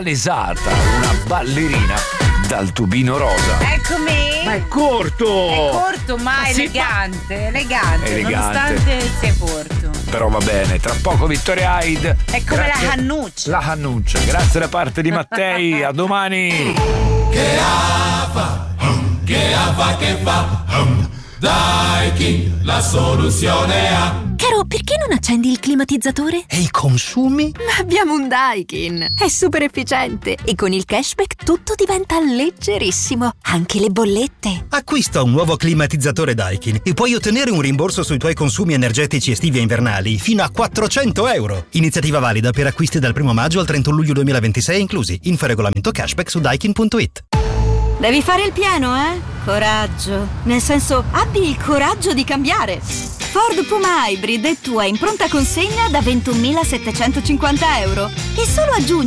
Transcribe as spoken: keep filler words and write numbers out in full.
Lesata, una ballerina dal tubino rosa. Eccomi. Ma è corto! È corto, ma, ma elegante, sì, elegante, elegante, nonostante sia corto. Però va bene, tra poco Vittoria Hyde. È come grazie, la Hannuccia. La Hannuccia, grazie da parte di Mattei, a domani. Che fa, che fa, che fa, Daikin, la soluzione ha. Caro, perché non accendi il climatizzatore? E i consumi? Ma abbiamo un Daikin! È super efficiente e con il cashback tutto diventa leggerissimo, anche le bollette. Acquista un nuovo climatizzatore Daikin e puoi ottenere un rimborso sui tuoi consumi energetici estivi e invernali fino a quattrocento euro. Iniziativa valida per acquisti dal primo maggio al trentuno luglio duemilaventisei inclusi. Info regolamento cashback su daikin punto it. Devi fare il piano, eh? Coraggio. Nel senso, abbi il coraggio di cambiare. Ford Puma Hybrid è tua in pronta consegna da ventunomilasettecentocinquanta euro. E solo a giugno